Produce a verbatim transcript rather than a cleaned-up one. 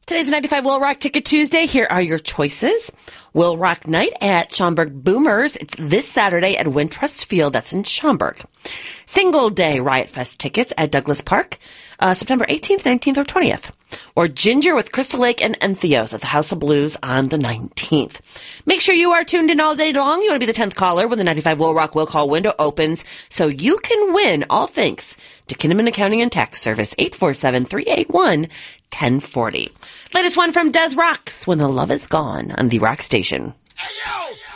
Today's ninety-five Will Rock Ticket Tuesday. Here are your choices. Will Rock Night at Schaumburg Boomers. It's this Saturday at Wintrust Field. That's in Schaumburg. Single Day Riot Fest tickets at Douglas Park, uh, September eighteenth, nineteenth, or twentieth. Or Ginger with Crystal Lake and Entheos at the House of Blues on the nineteenth. Make sure you are tuned in all day long. You want to be the tenth caller when the ninety-five Will Rock Will Call window opens so you can win, all thanks to Kinnaman Accounting and Tax Service, eight four seven, three eight one, one oh four oh. Latest one from Des Rocks, When the Love Is Gone, on the Rock Station. Hey, yo!